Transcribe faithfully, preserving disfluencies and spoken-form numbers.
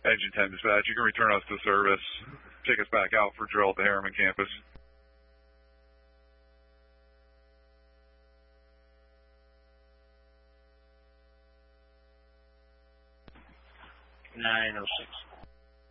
Engine ten dispatch, you can return us to service. Take us back out for drill at the Harriman campus. nine oh six.